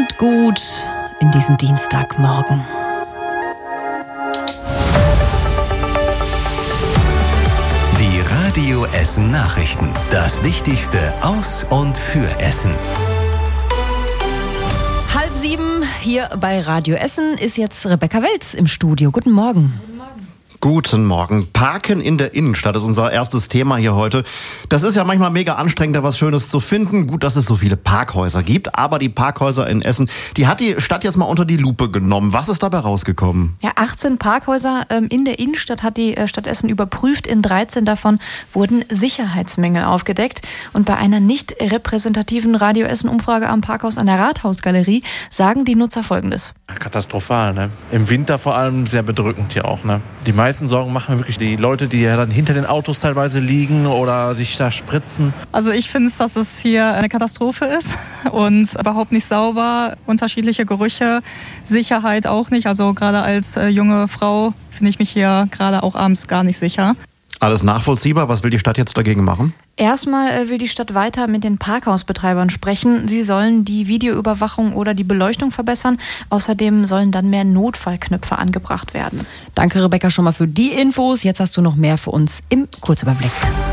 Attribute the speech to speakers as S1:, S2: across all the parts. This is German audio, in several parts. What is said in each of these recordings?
S1: Kommt gut in diesen Dienstagmorgen.
S2: Die Radio Essen Nachrichten. Das Wichtigste aus und für Essen.
S1: 6:30 hier bei Radio Essen ist jetzt Rebecca Welz im Studio. Guten Morgen.
S3: Guten Morgen. Parken in der Innenstadt ist unser erstes Thema hier heute. Das ist ja manchmal mega anstrengend, da was Schönes zu finden. Gut, dass es so viele Parkhäuser gibt, aber die Parkhäuser in Essen, die hat die Stadt jetzt mal unter die Lupe genommen. Was ist dabei rausgekommen?
S4: Ja, 18 Parkhäuser in der Innenstadt hat die Stadt Essen überprüft. In 13 davon wurden Sicherheitsmängel aufgedeckt. Und bei einer nicht repräsentativen Radio Essen-Umfrage am Parkhaus an der Rathausgalerie sagen die Nutzer Folgendes.
S5: Katastrophal, ne? Im Winter vor allem sehr bedrückend hier auch, ne? Die meisten Sorgen machen wirklich die Leute, die ja dann hinter den Autos teilweise liegen oder sich da spritzen.
S6: Also ich finde es, dass es hier eine Katastrophe ist und überhaupt nicht sauber, unterschiedliche Gerüche, Sicherheit auch nicht. Also gerade als junge Frau finde ich mich hier gerade auch abends gar nicht sicher.
S3: Alles nachvollziehbar. Was will die Stadt jetzt dagegen machen?
S4: Erstmal will die Stadt weiter mit den Parkhausbetreibern sprechen. Sie sollen die Videoüberwachung oder die Beleuchtung verbessern. Außerdem sollen dann mehr Notfallknöpfe angebracht werden.
S1: Danke, Rebecca, schon mal für die Infos. Jetzt hast du noch mehr für uns im Kurzüberblick.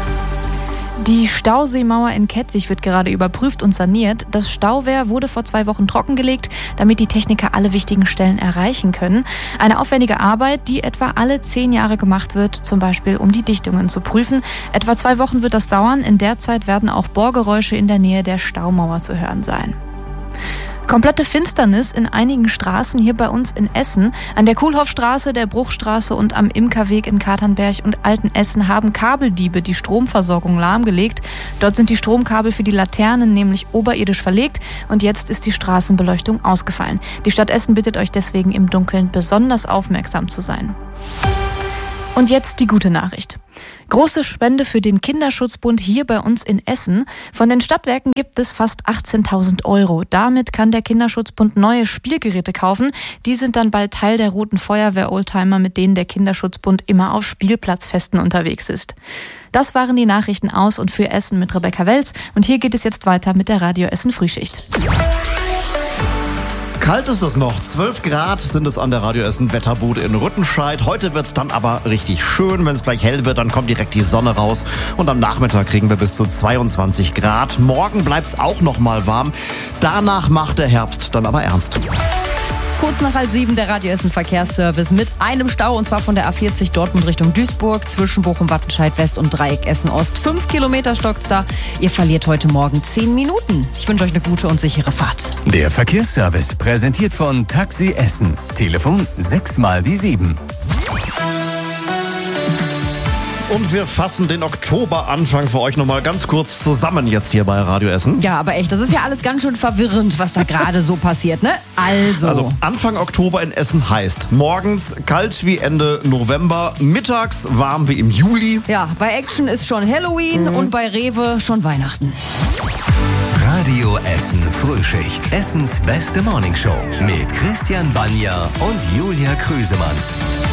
S4: Die Stauseemauer in Kettwig wird gerade überprüft und saniert. Das Stauwehr wurde vor 2 Wochen trockengelegt, damit die Techniker alle wichtigen Stellen erreichen können. Eine aufwendige Arbeit, die etwa alle 10 Jahre gemacht wird, zum Beispiel um die Dichtungen zu prüfen. Etwa 2 Wochen wird das dauern. In der Zeit werden auch Bohrgeräusche in der Nähe der Staumauer zu hören sein. Komplette Finsternis in einigen Straßen hier bei uns in Essen. An der Kuhlhoffstraße, der Bruchstraße und am Imkerweg in Katernberg und Altenessen haben Kabeldiebe die Stromversorgung lahmgelegt. Dort sind die Stromkabel für die Laternen nämlich oberirdisch verlegt und jetzt ist die Straßenbeleuchtung ausgefallen. Die Stadt Essen bittet euch deswegen im Dunkeln besonders aufmerksam zu sein. Und jetzt die gute Nachricht. Große Spende für den Kinderschutzbund hier bei uns in Essen. Von den Stadtwerken gibt es fast 18.000 €. Damit kann der Kinderschutzbund neue Spielgeräte kaufen. Die sind dann bald Teil der Roten Feuerwehr-Oldtimer, mit denen der Kinderschutzbund immer auf Spielplatzfesten unterwegs ist. Das waren die Nachrichten aus und für Essen mit Rebecca Welz. Und hier geht es jetzt weiter mit der Radio Essen Frühschicht.
S3: Kalt ist es noch. 12 Grad sind es an der Radio Essen Wetterbude in Rüttenscheid. Heute wird es dann aber richtig schön. Wenn es gleich hell wird, dann kommt direkt die Sonne raus. Und am Nachmittag kriegen wir bis zu 22 Grad. Morgen bleibt es auch noch mal warm. Danach macht der Herbst dann aber ernst.
S1: Kurz nach 6:30 der Radio Essen Verkehrsservice mit einem Stau, und zwar von der A40 Dortmund Richtung Duisburg zwischen Bochum, Wattenscheid West und Dreieck Essen Ost. 5 Kilometer stockt's da. Ihr verliert heute Morgen 10 Minuten. Ich wünsche euch eine gute und sichere Fahrt.
S2: Der Verkehrsservice präsentiert von Taxi Essen. Telefon 6x7.
S3: Und wir fassen den Oktoberanfang für euch nochmal ganz kurz zusammen jetzt hier bei Radio Essen.
S1: Ja, aber echt, das ist ja alles ganz schön verwirrend, was da gerade so passiert, ne? Also
S3: Anfang Oktober in Essen heißt morgens kalt wie Ende November, mittags warm wie im Juli.
S1: Ja, bei Action ist schon Halloween und bei Rewe schon Weihnachten.
S2: Radio Essen Frühschicht. Essens beste Morningshow mit Christian Banja und Julia Krüsemann.